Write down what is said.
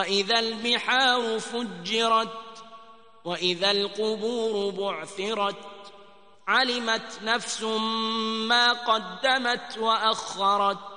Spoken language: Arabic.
وإذا البحار فجرت وإذا القبور بعثرت علمت نفس ما قدمت وأخرت